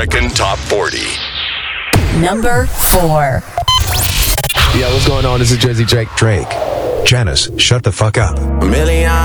American Top 40. Number 4. Yo, what's going on? This is Jersey Drake. Janice, shut the fuck up. A million